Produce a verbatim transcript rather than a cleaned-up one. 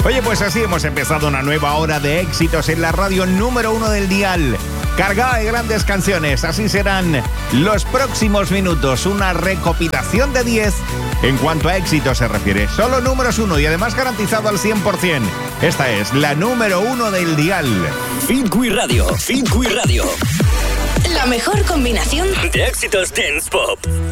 Oye, pues así hemos empezado una nueva hora de éxitos en la radio número uno del dial. Cargada de grandes canciones, así serán los próximos minutos. Una recopilación de diez en cuanto a éxitos se refiere. Solo números uno y además garantizado al cien por ciento. Esta es la número uno del dial. Fitwi Radio, Fitwi Radio. La mejor combinación de éxitos dance pop.